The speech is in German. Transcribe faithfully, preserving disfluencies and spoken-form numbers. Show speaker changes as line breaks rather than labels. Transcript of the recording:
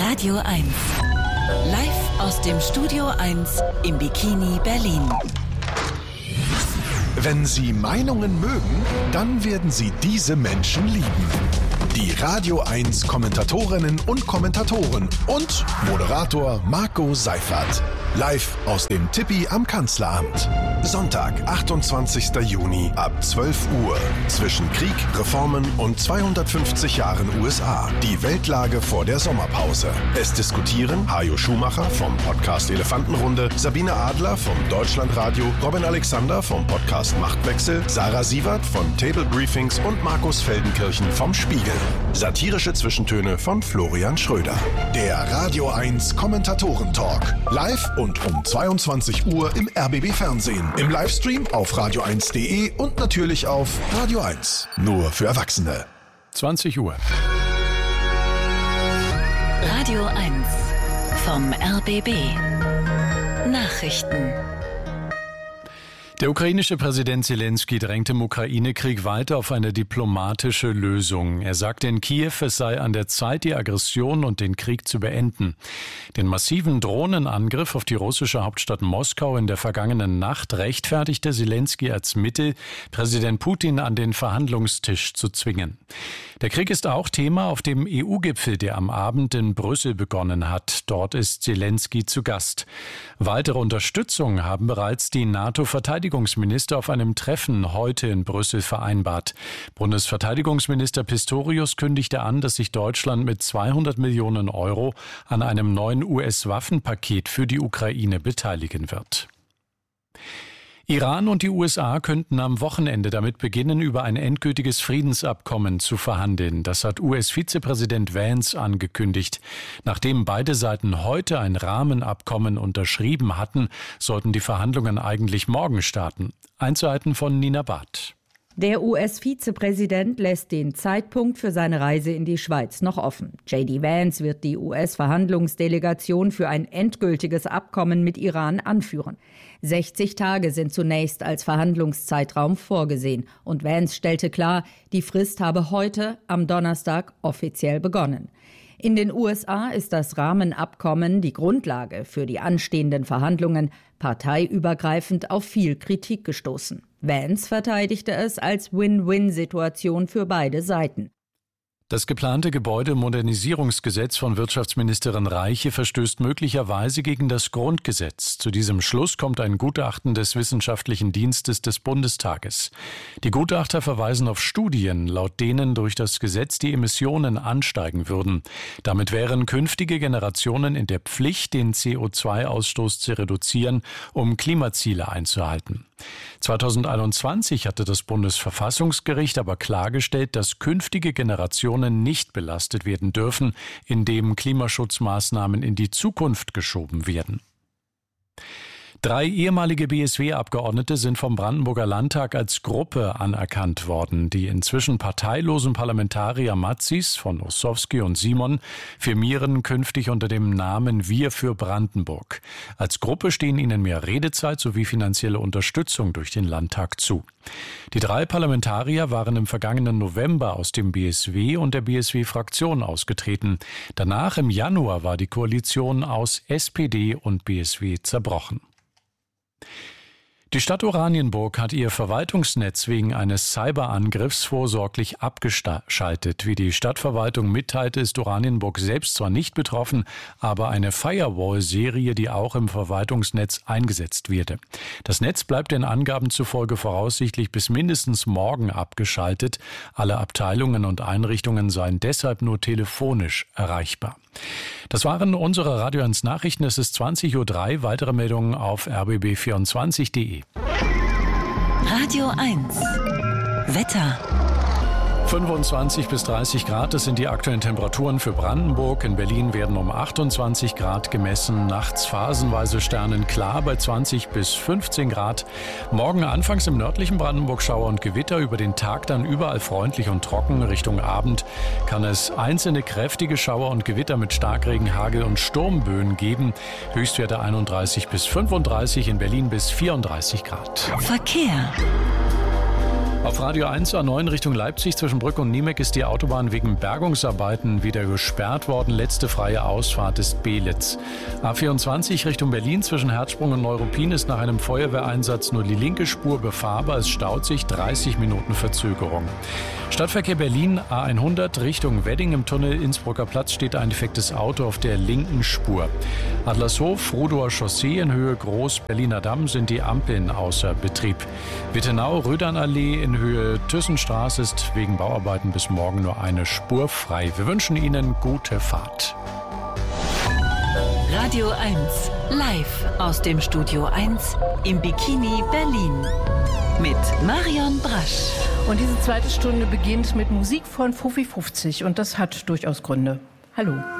Radio eins. Live aus dem Studio eins im Bikini Berlin.
Wenn Sie Meinungen mögen, dann werden Sie diese Menschen lieben. Die Radio eins Kommentatorinnen und Kommentatoren und Moderator Marco Seifert. Live aus dem Tippi am Kanzleramt. Sonntag, achtundzwanzigster Juni ab zwölf Uhr. Zwischen Krieg, Reformen und zweihundertfünfzig Jahren U S A. Die Weltlage vor der Sommerpause. Es diskutieren Hajo Schumacher vom Podcast Elefantenrunde, Sabine Adler vom Deutschlandradio, Robin Alexander vom Podcast Machtwechsel, Sarah Sievert von Table Briefings und Markus Feldenkirchen vom Spiegel. Satirische Zwischentöne von Florian Schröder. Der Radio eins Kommentatoren-Talk. Live und um zweiundzwanzig Uhr im R B B Fernsehen. Im Livestream auf radio eins punkt de und natürlich auf Radio eins. Nur für Erwachsene.
zwanzig Uhr.
Radio eins vom R B B. Nachrichten.
Der ukrainische Präsident Zelensky drängt im Ukraine-Krieg weiter auf eine diplomatische Lösung. Er sagte in Kiew, es sei an der Zeit, die Aggression und den Krieg zu beenden. Den massiven Drohnenangriff auf die russische Hauptstadt Moskau in der vergangenen Nacht rechtfertigte Zelensky als Mittel, Präsident Putin an den Verhandlungstisch zu zwingen. Der Krieg ist auch Thema auf dem E U-Gipfel, der am Abend in Brüssel begonnen hat. Dort ist Zelensky zu Gast. Weitere Unterstützung haben bereits die NATO-Verteidigungsminister auf einem Treffen heute in Brüssel vereinbart. Bundesverteidigungsminister Pistorius kündigte an, dass sich Deutschland mit zweihundert Millionen Euro an einem neuen U S-Waffenpaket für die Ukraine beteiligen wird. Iran und die U S A könnten am Wochenende damit beginnen, über ein endgültiges Friedensabkommen zu verhandeln. Das hat U S-Vizepräsident Vance angekündigt. Nachdem beide Seiten heute ein Rahmenabkommen unterschrieben hatten, sollten die Verhandlungen eigentlich morgen starten. Einzelheiten von Nina Barth.
Der U S-Vizepräsident lässt den Zeitpunkt für seine Reise in die Schweiz noch offen. J D Vance wird die U S-Verhandlungsdelegation für ein endgültiges Abkommen mit Iran anführen. sechzig Tage sind zunächst als Verhandlungszeitraum vorgesehen. Und Vance stellte klar, die Frist habe heute, am Donnerstag, offiziell begonnen. In den U S A ist das Rahmenabkommen die Grundlage für die anstehenden Verhandlungen, parteiübergreifend auf viel Kritik gestoßen. Vance verteidigte es als Win-Win-Situation für beide Seiten.
Das geplante Gebäudemodernisierungsgesetz von Wirtschaftsministerin Reiche verstößt möglicherweise gegen das Grundgesetz. Zu diesem Schluss kommt ein Gutachten des Wissenschaftlichen Dienstes des Bundestages. Die Gutachter verweisen auf Studien, laut denen durch das Gesetz die Emissionen ansteigen würden. Damit wären künftige Generationen in der Pflicht, den C O zwei Ausstoß zu reduzieren, um Klimaziele einzuhalten. zweitausendeinundzwanzig hatte das Bundesverfassungsgericht aber klargestellt, dass künftige Generationen nicht belastet werden dürfen, indem Klimaschutzmaßnahmen in die Zukunft geschoben werden. Drei ehemalige B S W-Abgeordnete sind vom Brandenburger Landtag als Gruppe anerkannt worden. Die inzwischen parteilosen Parlamentarier Matzis von Ossowski und Simon firmieren künftig unter dem Namen Wir für Brandenburg. Als Gruppe stehen ihnen mehr Redezeit sowie finanzielle Unterstützung durch den Landtag zu. Die drei Parlamentarier waren im vergangenen November aus dem B S W und der B S W-Fraktion ausgetreten. Danach im Januar war die Koalition aus S P D und B S W zerbrochen. Die Stadt Oranienburg hat ihr Verwaltungsnetz wegen eines Cyberangriffs vorsorglich abgeschaltet. Wie die Stadtverwaltung mitteilte, ist Oranienburg selbst zwar nicht betroffen, aber eine Firewall-Serie, die auch im Verwaltungsnetz eingesetzt werde. Das Netz bleibt den Angaben zufolge voraussichtlich bis mindestens morgen abgeschaltet. Alle Abteilungen und Einrichtungen seien deshalb nur telefonisch erreichbar. Das waren unsere Radio eins Nachrichten. Es ist zwanzig Uhr drei. Weitere Meldungen auf r b b vierundzwanzig punkt de.
Radio eins. Wetter.
fünfundzwanzig bis dreißig Grad, das sind die aktuellen Temperaturen für Brandenburg. In Berlin werden um achtundzwanzig Grad gemessen. Nachts phasenweise sternenklar bei zwanzig bis fünfzehn Grad. Morgen anfangs im nördlichen Brandenburg Schauer und Gewitter. Über den Tag dann überall freundlich und trocken. Richtung Abend kann es einzelne kräftige Schauer und Gewitter mit Starkregen, Hagel und Sturmböen geben. Höchstwerte einunddreißig bis fünfunddreißig, in Berlin bis vierunddreißig Grad.
Verkehr.
Auf Radio eins A neun Richtung Leipzig zwischen Brück und Niemek ist die Autobahn wegen Bergungsarbeiten wieder gesperrt worden. Letzte freie Ausfahrt ist Belitz. A vierundzwanzig Richtung Berlin zwischen Herzsprung und Neuruppin ist nach einem Feuerwehreinsatz nur die linke Spur befahrbar. Es staut sich, dreißig Minuten Verzögerung. Stadtverkehr Berlin A hundert Richtung Wedding im Tunnel Innsbrucker Platz steht ein defektes Auto auf der linken Spur. Adlershof, Rudower Chaussee in Höhe Groß-Berliner Damm sind die Ampeln außer Betrieb. Wittenau-Rödernallee in Höhe Thyssenstraße ist wegen Bauarbeiten bis morgen nur eine Spur frei. Wir wünschen Ihnen gute Fahrt.
Radio eins, live aus dem Studio eins im Bikini Berlin. Mit Marion Brasch.
Und diese zweite Stunde beginnt mit Musik von Fuffi fünfzig und das hat durchaus Gründe. Hallo.